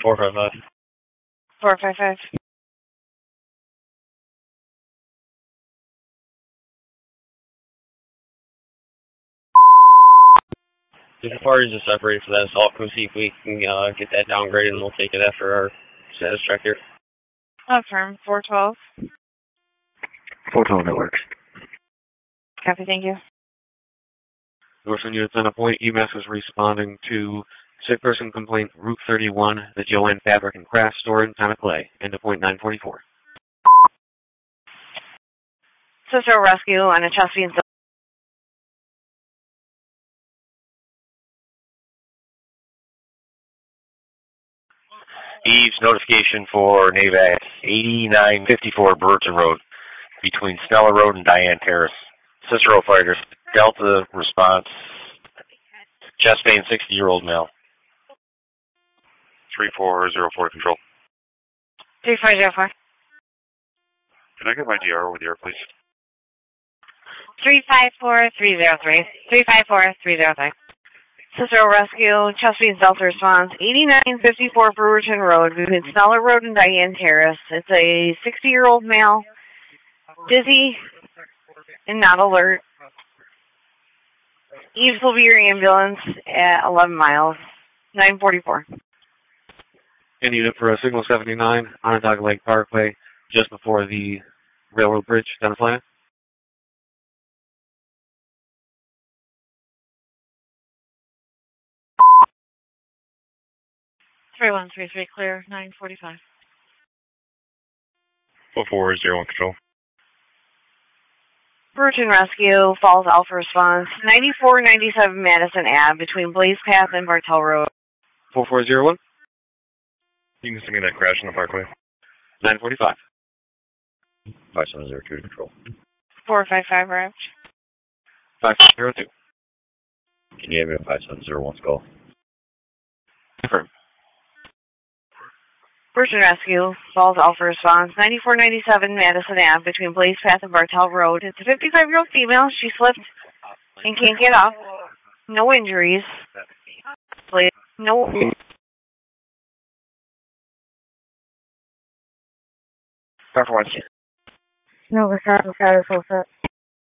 455. 455. If the parties are separated for that assault, come see if we can get that downgraded, and we'll take it after our status check here. Affirm. 412. 412, that works. Copy, thank you. Northern units on a point. EMS is responding to sick person complaint, Route 31, the Joanne Fabric and Craft Store in Clay. End of point 944. Cicero rescue on a Chesapeake. Eves, notification for NAVAC 8954 Burton Road between Stella Road and Diane Terrace. Cicero fighters, Delta response, chest pain, 60-year-old male. 3404 control. 3504. Can I get my DR over the air, please? 354303. 354303. Cicero rescue, Chesapeake Delta response, 8954 Brewerton Road between Sneller Road and Diane Terrace. It's a 60-year-old male, dizzy and not alert. Eves will be your ambulance at 11 miles, 944. And unit for a Signal 79, Onondaga Lake Parkway, just before the railroad bridge, Dennis Lyon. Three 3133 clear, 945. 4401 control. Brewerton rescue, Falls Alpha response, 9497 Madison Ave between Blaze Path and Bartell Road. 4401. You can send me that crash in the parkway. 945. 5702 control. 455 arrived. 502. Can you have me a 5701's call? Confirm. Brewerton rescue, Falls Alpha response, 9497 Madison Ave between Blaze Path and Bartell Road. It's a 55-year-old female. She slipped and can't get up. No injuries. No. Power 1. No, the status all set.